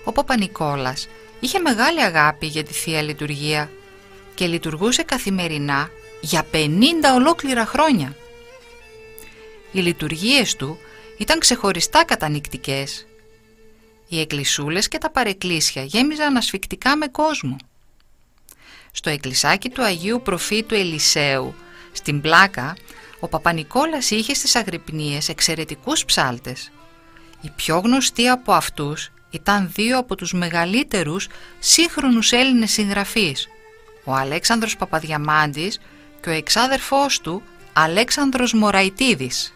Ο Παπα-Νικόλας είχε μεγάλη αγάπη για τη Θεία Λειτουργία και λειτουργούσε καθημερινά για 50 ολόκληρα χρόνια. Οι λειτουργίες του ήταν ξεχωριστά κατανυκτικές. Οι εκκλησούλες και τα παρεκκλήσια γέμιζαν ασφυκτικά με κόσμο. Στο εκκλησάκι του Αγίου Προφήτου Ελισέου, στην Πλάκα, ο Παπα-Νικόλας είχε στις Αγρυπνίες εξαιρετικούς ψάλτες. Οι πιο γνωστοί από αυτούς ήταν δύο από τους μεγαλύτερους σύγχρονους Έλληνες συγγραφείς, ο Αλέξανδρος Παπαδιαμάντης και ο εξάδερφός του Αλέξανδρος Μωραϊτίδης.